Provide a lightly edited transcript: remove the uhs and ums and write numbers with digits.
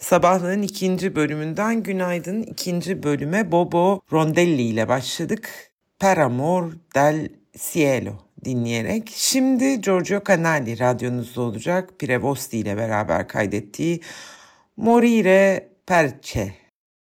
Sabahlığın ikinci bölümünden günaydın. İkinci bölüme Bobo Rondelli ile başladık. Per amor del cielo dinleyerek. Şimdi Giorgio Canali radyonuzda olacak. Pirevosti ile beraber kaydettiği Morire Perche